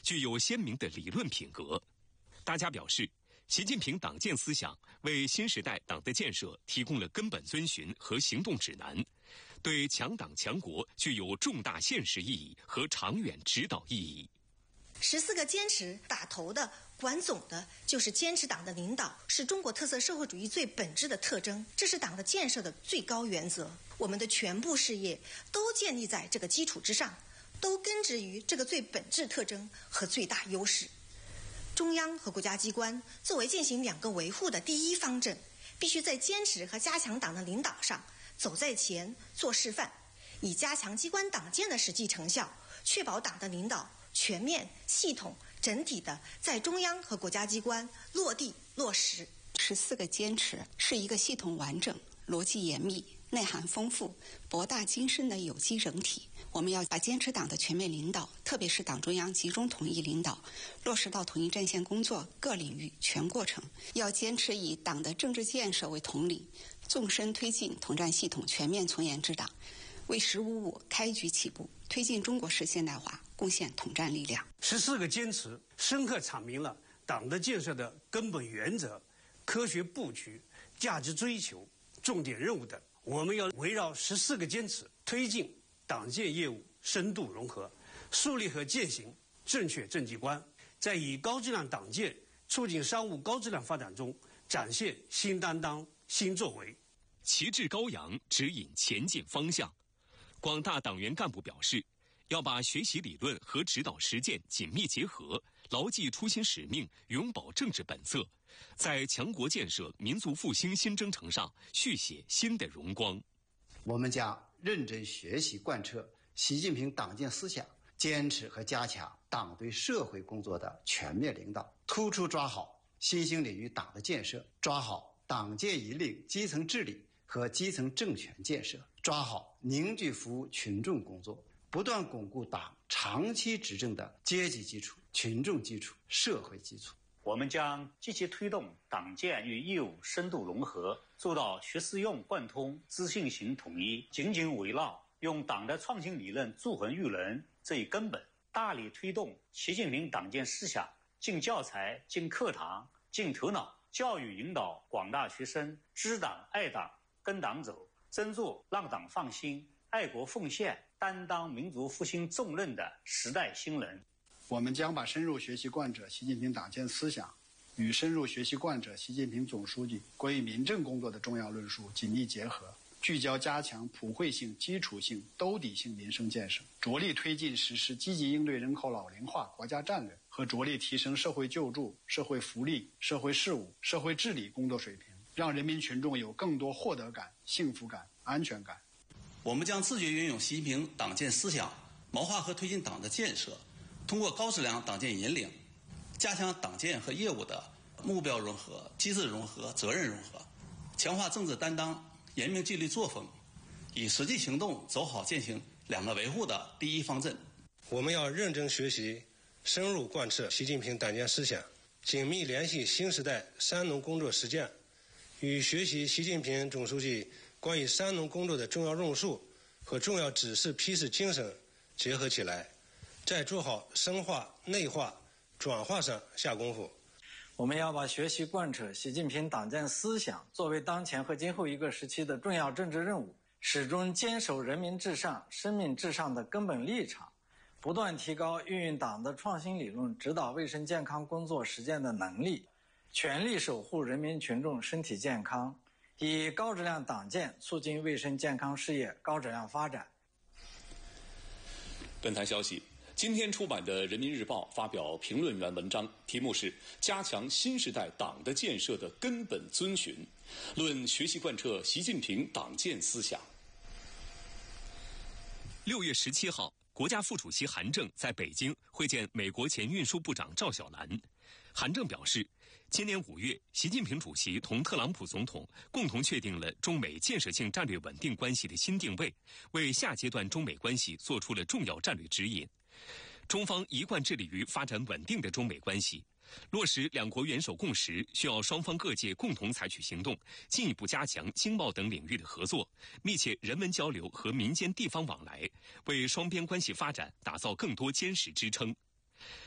具有鲜明的理论品格。大家表示，习近平党建思想为新时代党的建设提供了根本遵循和行动指南，对强党强国具有重大现实意义和长远指导意义。 14个坚持打头的、管总的，就是坚持党的领导是中国特色社会主义最本质的特征，这是党的建设的最高原则。我们的全部事业都建立在这个基础之上，都根植于这个最本质特征和最大优势。中央和国家机关作为进行两个维护的第一方阵，必须在坚持和加强党的领导上走在前做示范，以加强机关党建的实际成效，确保党的领导全面、系统、整体的在中央和国家机关落地落实。 14个坚持是一个系统完整、逻辑严密、内涵丰富、博大精深的有机整体。我们要把坚持党的全面领导，特别是党中央集中统一领导，落实到统一战线工作各领域全过程。要坚持以党的政治建设为统领，纵深推进统战系统全面从严治党，为“15+5”开局起步，推进中国式现代化贡献统战力量。 14个坚持深刻阐明了党的建设的根本原则、科学布局、价值追求、重点任务等。我们要围绕14个坚持，推进党建业务深度融合，树立和践行正确政绩观，在以高质量党建促进商务高质量发展中展现新担当、新作为， 旗帜高扬，指引前进方向。广大党员干部表示，要把学习理论和指导实践紧密结合，牢记初心使命，永葆政治本色，在强国建设、民族复兴新征程上续写新的荣光。 我们将认真学习贯彻习近平党建思想，坚持和加强党对社会工作的全面领导，突出抓好新兴领域党的建设，抓好党建引领基层治理和基层政权建设，抓好凝聚服务群众工作，不断巩固党长期执政的阶级基础、群众基础、社会基础。 我们将积极推动党建与业务深度融合，做到学思用贯通、知信行统一，紧紧围绕用党的创新理论铸衡育人这一根本，大力推动习近平党建思想进教材、进课堂、进头脑，教育引导广大学生知党爱党、跟党走，真做让党放心、爱国奉献、担当民族复兴重任的时代新人。 我们将把深入学习贯彻习近平党建思想与深入学习贯彻习近平总书记关于民政工作的重要论述紧密结合，聚焦加强普惠性、基础性、兜底性民生建设，着力推进实施积极应对人口老龄化国家战略和着力提升社会救助、社会福利、社会事务、社会治理工作水平，让人民群众有更多获得感、幸福感、安全感。 我们将自觉运用习近平党建思想，谋划和推进党的建设，通过高质量党建引领，加强党建和业务的目标融合、机制融合、责任融合，强化政治担当、严明纪律作风，以实际行动走好践行两个维护的第一方阵。 我们要认真学习，深入贯彻习近平党建思想，紧密联系新时代三农工作实践，与学习习近平总书记关于三农工作的重要论述和重要指示批示精神结合起来，在做好深化、内化、转化上下功夫。 我们要把学习贯彻习近平党建思想作为当前和今后一个时期的重要政治任务，始终坚守人民至上、生命至上的根本立场，不断提高运用党的创新理论指导卫生健康工作实践的能力，全力守护人民群众身体健康，以高质量党建促进卫生健康事业高质量发展。 本台消息，今天出版的《人民日报》发表评论员文章，题目是《加强新时代党的建设的根本遵循》，论学习贯彻习近平党建思想。6月17号，国家副主席韩正在北京会见美国前运输部长赵小兰。韩正表示，今年5月，习近平主席同特朗普总统共同确定了中美建设性战略稳定关系的新定位，为下阶段中美关系做出了重要战略指引。中方一贯致力于发展稳定的中美关系，落实两国元首共识，需要双方各界共同采取行动，进一步加强经贸等领域的合作，密切人文交流和民间地方往来，为双边关系发展打造更多坚实支撑。